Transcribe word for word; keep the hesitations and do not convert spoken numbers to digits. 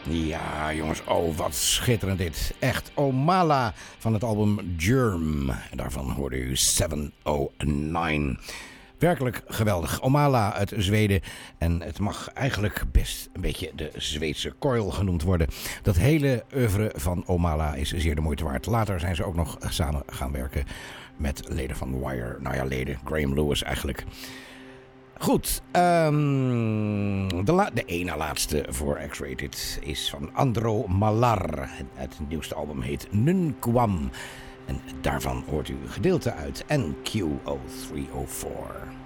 Ja, jongens, oh, wat schitterend dit. Echt Omala van het album Germ. En daarvan hoorde u zevenhonderdnegen. Werkelijk geweldig. Omala uit Zweden. En het mag eigenlijk best een beetje de Zweedse Coil genoemd worden. Dat hele oeuvre van Omala is zeer de moeite waard. Later zijn ze ook nog samen gaan werken met leden van Wire. Nou ja, leden. Graham Lewis eigenlijk. Goed, um, de, la- de ene laatste voor X-Rated is van Andro Malar. Het nieuwste album heet Nunquam. En daarvan hoort u een gedeelte uit N Q zero three zero four.